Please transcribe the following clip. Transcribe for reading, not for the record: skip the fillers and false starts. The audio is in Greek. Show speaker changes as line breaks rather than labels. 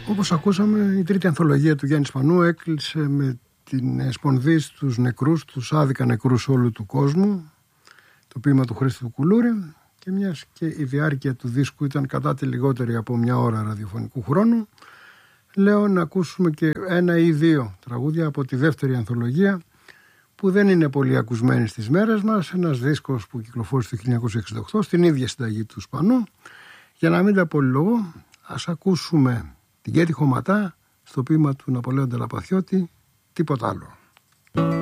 Όπως ακούσαμε, η τρίτη ανθολογία του Γιάννη Σπανού έκλεισε με την σπονδή στους νεκρούς, τους άδικα νεκρούς όλου του κόσμου, το ποίημα του Χρήστου Κουλούρη, και μιας και η διάρκεια του δίσκου ήταν κατά τη λιγότερη από μια ώρα ραδιοφωνικού χρόνου, λέω να ακούσουμε και ένα ή δύο τραγούδια από τη δεύτερη ανθολογία, που δεν είναι πολύ ακουσμένη στις μέρες μας, ένας δίσκος που κυκλοφόρησε το 1968 στην ίδια συνταγή του Σπανού. Για να μην τα πολυλογώ, ας ακούσουμε την Κέτη Χωματά στο ποίημα του Ναπολέοντα Λαπαθιώτη, τίποτα άλλο.